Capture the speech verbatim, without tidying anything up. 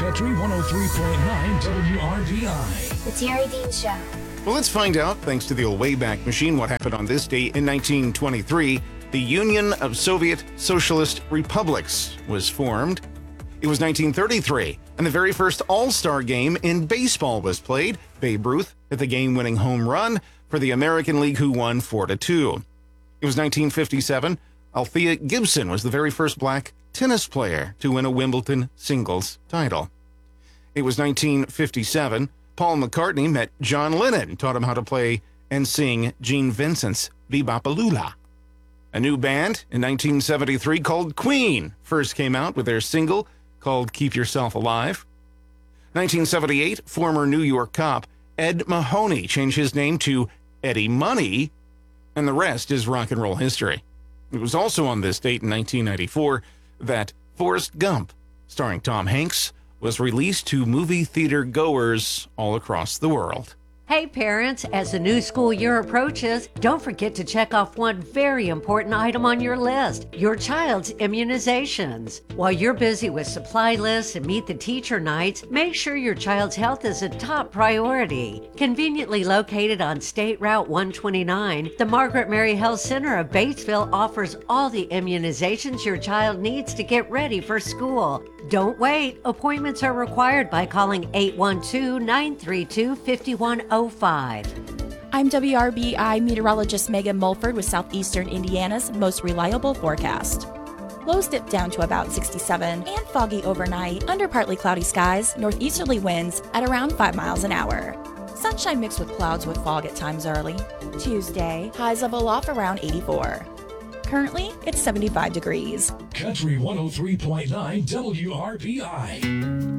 Country one oh three point nine W R B I. The Terry Dean Show. Well, let's find out, thanks to the old Wayback Machine, what happened on this date in nineteen twenty-three. The Union of Soviet Socialist Republics was formed. It was nineteen thirty-three, and the very first All-Star game in baseball was played. Babe Ruth hit the game-winning home run for the American League, who won four to two. It was nineteen fifty-seven. Althea Gibson was the very first black tennis player to win a Wimbledon singles title. It was nineteen fifty-seven. Paul McCartney met John Lennon and taught him how to play and sing Gene Vincent's Be-Bop-A-Lula. A new band in nineteen seventy-three called Queen first came out with their single called Keep Yourself Alive. nineteen seventy-eight, former New York cop Ed Mahoney changed his name to Eddie Money, and the rest is rock and roll history. It was also on this date in nineteen ninety-four that Forrest Gump, starring Tom Hanks, was released to movie theater goers all across the world. Hey parents, as the new school year approaches, don't forget to check off one very important item on your list, your child's immunizations. While you're busy with supply lists and meet the teacher nights, make sure your child's health is a top priority. Conveniently located on State Route one twenty-nine, the Margaret Mary Health Center of Batesville offers all the immunizations your child needs to get ready for school. Don't wait. Appointments are required by calling eight one two, nine three two, five one zero five. I'm W R B I meteorologist Megan Mulford with Southeastern Indiana's most reliable forecast. Lows dip down to about sixty-seven and foggy overnight under partly cloudy skies, northeasterly winds at around five miles an hour. Sunshine mixed with clouds with fog at times early. Tuesday, highs level off around eighty-four. Currently, it's seventy-five degrees. Country one oh three point nine W R B I.